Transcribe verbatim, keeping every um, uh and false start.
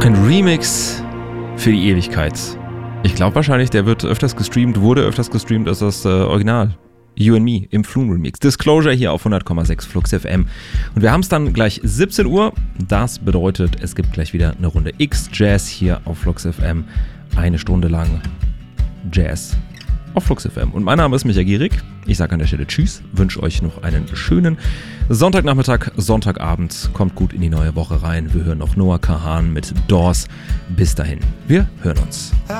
Ein Remix für die Ewigkeit. Ich glaube wahrscheinlich, der wird öfters gestreamt, wurde öfters gestreamt als das äh, Original. You and Me im Flume Remix. Disclosure hier auf hundert Komma sechs Flux F M. Und wir haben es dann gleich siebzehn Uhr. Das bedeutet, es gibt gleich wieder eine Runde X-Jazz hier auf Flux F M. Eine Stunde lang Jazz auf Flux F M. Und mein Name ist Michael Gierig. Ich sage an der Stelle Tschüss, wünsche euch noch einen schönen Sonntagnachmittag, Sonntagabend. Kommt gut in die neue Woche rein. Wir hören noch Noah Kahan mit Doors. Bis dahin, wir hören uns.